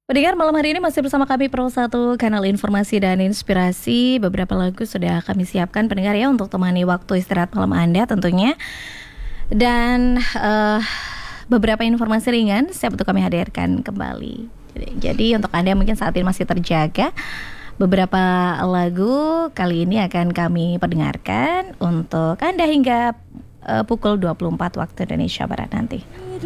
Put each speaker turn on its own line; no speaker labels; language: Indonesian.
Pendengar malam hari ini masih bersama kami Pro 1 Kanal Informasi dan Inspirasi. Beberapa lagu sudah kami siapkan pendengar ya untuk temani waktu istirahat malam Anda tentunya. Dan beberapa informasi ringan siap untuk kami hadirkan kembali. Jadi untuk Anda yang mungkin saat ini masih terjaga, beberapa lagu kali ini akan kami perdengarkan untuk Anda hingga pukul 24 waktu Indonesia Barat nanti.